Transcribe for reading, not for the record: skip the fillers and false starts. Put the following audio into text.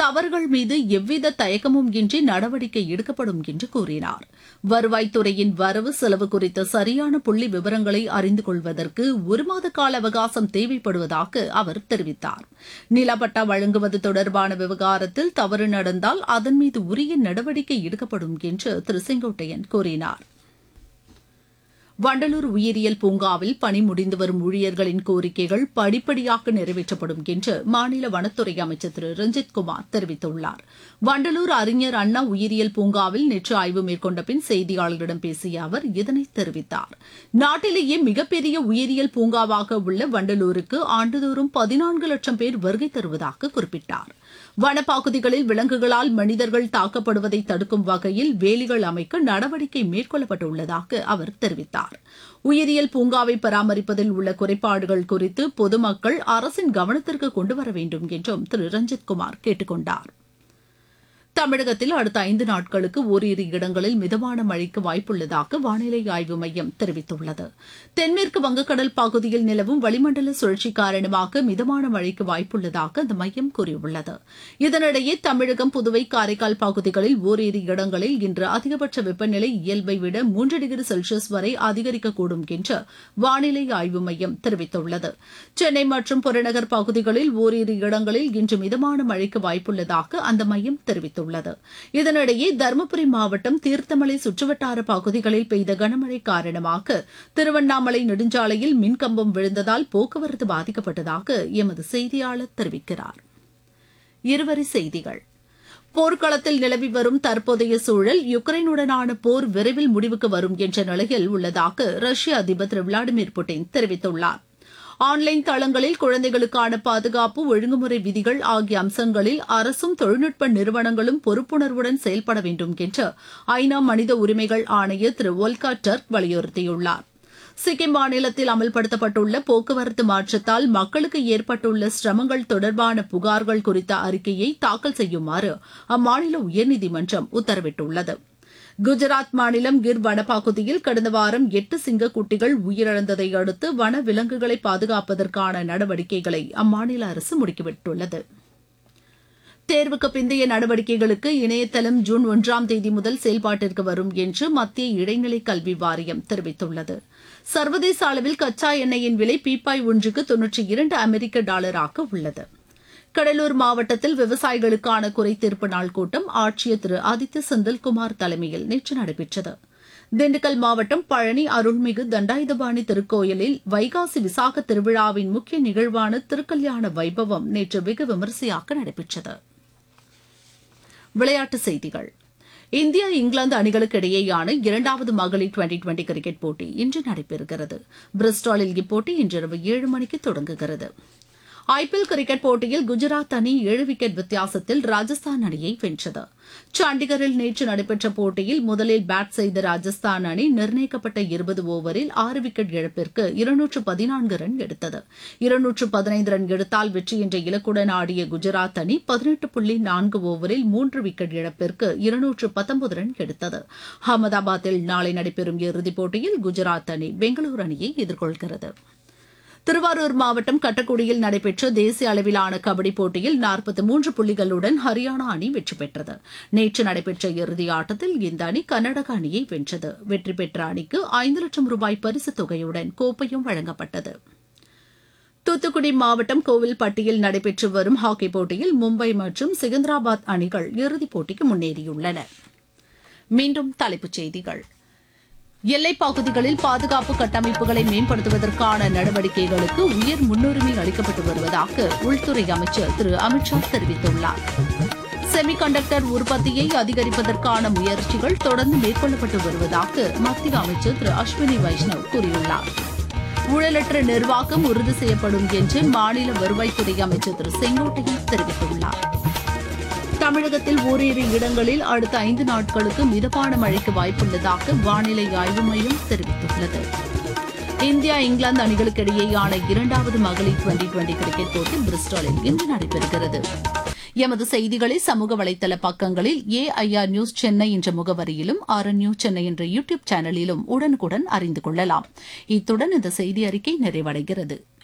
தவறுகள் மீது எவ்வித தயக்கமும் இன்றி நடவடிக்கை எடுக்கப்படும் என்று கூறினார். வருவாய்த்துறையின் வரவு செலவு குறித்த சரியான புள்ளி விவரங்களை அறிந்து கொள்வதற்கு 1 மாத கால அவகாசம் தேவைப்படுவதாக அவர் தெரிவித்தார். நிலப்பட்டா வழங்குவது தொடர்பான விவகாரத்தில் தவறு நடந்தால் அதன் மீது உரிய நடவடிக்கை எடுக்கப்படும் என்று திரு செங்கோட்டையன் கூறினார். வண்டலூர் உயிரியல் பூங்காவில் பணி முடிந்து வரும் ஊழியர்களின் கோரிக்கைகள் படிப்படியாக நிறைவேற்றப்படும் என்று மாநில வனத்துறை அமைச்சர் திரு ரஞ்சித்குமார் தெரிவித்துள்ளார். வண்டலூர் அறிஞர் அண்ணா உயிரியல் பூங்காவில் நேற்று ஆய்வு மேற்கொண்ட பின் செய்தியாளர்களிடம் பேசிய அவர் இதனை தெரிவித்தார். நாட்டிலேயே மிகப்பெரிய உயிரியல் பூங்காவாக உள்ள வண்டலூருக்கு ஆண்டுதோறும் 14 லட்சம் பேர் வருகை தருவதாக குறிப்பிட்டார். வனப்பகுதிகளில் விலங்குகளால் மனிதர்கள் தாக்கப்படுவதை தடுக்கும் வகையில் வேலிகள் அமைக்க நடவடிக்கை மேற்கொள்ளப்பட்டுள்ளதாக அவர் தெரிவித்தார். உயிரியல் பூங்காவை பராமரிப்பதில் உள்ள குறைபாடுகள் குறித்து பொதுமக்கள் அரசின் கவனத்திற்கு கொண்டுவர வேண்டும் என்றும் திரு ரஞ்சித்குமார் கேட்டுக் கொண்டார். தமிழகத்தில் அடுத்த 5 நாட்களுக்கு ஓரிரு இடங்களில் மிதமான மழைக்கு வாய்ப்புள்ளதாக வானிலை ஆய்வு மையம் தெரிவித்துள்ளது. தென்மேற்கு வங்கக்கடல் பகுதியில் நிலவும் வளிமண்டல சுழற்சி காரணமாக மிதமான மழைக்கு வாய்ப்புள்ளதாக அந்த மையம் கூறியுள்ளது. இதனிடையே தமிழகம், புதுவை, காரைக்கால் பகுதிகளில் ஓரிரு இடங்களில் இன்று அதிகபட்ச வெப்பநிலை இயல்பை விட 3 டிகிரி செல்சியஸ் வரை அதிகரிக்கக்கூடும் என்று வானிலை ஆய்வு மையம் தெரிவித்துள்ளது. சென்னை மற்றும் புறநகர் பகுதிகளில் ஓரிரு இடங்களில் இன்று மிதமான மழைக்கு வாய்ப்புள்ளதாக அந்த மையம் தெரிவித்துள்ளது. இதனிடையே தருமபுரி மாவட்டம் தீர்த்தமலை சுற்றுவட்டார பகுதிகளில் பெய்த கனமழை காரணமாக திருவண்ணாமலை நெடுஞ்சாலையில் மின்கம்பம் விழுந்ததால் போக்குவரத்து பாதிக்கப்பட்டதாக எமது செய்தியாளர் தெரிவிக்கிறார். இருவரி செய்திகள். போர்க்களத்தில் நிலவி வரும் தற்போதைய சூழல் யுக்ரைனுடனான போர் விரைவில் முடிவுக்கு வரும் என்ற நிலையில் உள்ளதாக ரஷ்ய அதிபர் திரு விளாடிமிர் புட்டின் தெரிவித்துள்ளார். ஆன்லைன் தளங்களில் குழந்தைகளுக்கான பாதுகாப்பு, ஒழுங்குமுறை விதிகள் ஆகிய அம்சங்களில் அரசும் தொழில்நுட்ப நிறுவனங்களும் பொறுப்புணர்வுடன் செயல்பட வேண்டும் என்று ஐநா மனித உரிமைகள் ஆணையர் திரு வோல்கா டர்க் வலியுறுத்தியுள்ளார். சிக்கிம் மாநிலத்தில் அமல்படுத்தப்பட்டுள்ள போக்குவரத்து மாற்றத்தால் மக்களுக்கு ஏற்பட்டுள்ள சிரமங்கள் தொடர்பான புகார்கள் குறித்த அறிக்கையை தாக்கல் செய்யுமாறு அம்மாநில உயர்நீதிமன்றம் உத்தரவிட்டுள்ளது. குஜராத் மாநிலம் கிர் வனப்பகுதியில் கடந்த வாரம் 8 சிங்கக்குட்டிகள் உயிரிழந்ததை அடுத்து வன விலங்குகளை பாதுகாப்பதற்கான நடவடிக்கைகளை அம்மாநில அரசு முடுக்கிவிட்டுள்ளது. தேர்வுக்கு பிந்தைய நடவடிக்கைகளுக்கு இணையதளம் ஜூன் 1ஆம் தேதி முதல் செயல்பாட்டிற்கு வரும் என்று மத்திய இடைநிலை கல்வி வாரியம் தெரிவித்துள்ளது. சர்வதேச அளவில் கச்சா எண்ணெயின் விலை பீப்பாய் ஒன்றுக்கு $92 உள்ளது. கடலூர் மாவட்டத்தில் விவசாயிகளுக்கான குறைதீர்ப்பு நாள் கூட்டம் ஆட்சியர் திரு ஆதித்ய செந்தில்குமார் தலைமையில் நேற்று நடைபெற்றது. திண்டுக்கல் மாவட்டம் பழனி அருள்மிகு தண்டாயுதபாணி திருக்கோயிலில் வைகாசி விசாக திருவிழாவின் முக்கிய நிகழ்வான திருக்கல்யாண வைபவம் நேற்று வெகு விமரிசையாக நடைபெற்றது. விளையாட்டுச் செய்திகள். இந்தியா, இங்கிலாந்து அணிகளுக்கு இடையேயான 2வது மகளிர் டுவெண்டி கிரிக்கெட் போட்டி இன்று நடைபெறுகிறது. பிரிஸ்டாலில் இப்போட்டி இன்றிரவு 7 மணிக்கு தொடங்குகிறது. ஐபிஎல் கிரிக்கெட் போட்டியில் குஜராத் அணி 7 விக்கெட் வித்தியாசத்தில் ராஜஸ்தான் அணியை வென்றது. சண்டிகரில் நேற்று நடைபெற்ற போட்டியில் முதலில் பேட் செய்த ராஜஸ்தான் அணி நிர்ணயிக்கப்பட்ட 20 ஓவரில் 6 விக்கெட் இழப்பிற்கு 214 ரன் எடுத்தது. 215 ரன் எடுத்தால் வெற்றி என்ற இலக்குடன் ஆடிய குஜராத் அணி 18.4 ஓவரில் 3 விக்கெட் இழப்பிற்கு 219 ரன் எடுத்தது. அகமதாபாத்தில் நாளை நடைபெறும் இறுதிப் போட்டியில் குஜராத் அணி பெங்களூரு அணியை எதிர்கொள்கிறது. திருவாரூர் மாவட்டம் கட்டக்குடியில் நடைபெற்ற தேசிய அளவிலான கபடி போட்டியில் 43 புள்ளிகளுடன் ஹரியானா அணி வெற்றி பெற்றது. நேற்று நடைபெற்ற இறுதி ஆட்டத்தில் இந்த அணி கர்நாடக அணியை வென்றது. வெற்றி பெற்ற அணிக்கு 5 லட்சம் ரூபாய் பரிசுத் தொகையுடன் கோப்பையும் வழங்கப்பட்டது. தூத்துக்குடி மாவட்டம் கோவில்பட்டியில் நடைபெற்று வரும் ஹாக்கி போட்டியில் மும்பை மற்றும் செகந்திராபாத் அணிகள் இறுதிப் போட்டிக்கு முன்னேறியுள்ளன. மீண்டும் தலைப்புச் செய்திகள். எல்லைப் பகுதிகளில் பாதுகாப்பு கட்டமைப்புகளை மேம்படுத்துவதற்கான நடவடிக்கைகளுக்கு உயர் முன்னுரிமை அளிக்கப்பட்டு வருவதாக உள்துறை அமைச்சர் திரு அமித் ஷா தெரிவித்துள்ளார். செமிகண்டக்டர் உற்பத்தியை அதிகரிப்பதற்கான முயற்சிகள் தொடர்ந்து மேற்கொள்ளப்பட்டு வருவதாக மத்திய அமைச்சர் திரு அஸ்வினி வைஷ்ணவ் கூறியுள்ளார். ஊழலற்ற நிர்வாகம் உறுதி செய்யப்படும் என்று மாநில வருவாய்த்துறை அமைச்சர் திரு செங்கோட்டையன் தெரிவித்துள்ளார். தமிழகத்தில் ஓரிரு இடங்களில் அடுத்த 5 நாட்களுக்கு மிதமான மழைக்கு வாய்ப்புள்ளதாக வானிலை ஆய்வு மையம் தெரிவித்துள்ளது. இந்தியா, இங்கிலாந்து அணிகளுக்கு இடையேயான 2வது மகளிர் டுவெண்டி கிரிக்கெட் போட்டி பிரிஸ்டாலில் இன்று நடைபெறுகிறது. எமது செய்திகளை சமூக வலைதள பக்கங்களில் AIR நியூஸ் சென்னை என்ற முகவரியிலும் RN நியூஸ் சென்னை என்ற யூடியூப் சேனலிலும் உடனுக்குடன் அறிந்து கொள்ளலாம். இத்துடன் இந்த செய்தி அறிக்கை நிறைவடைகிறது.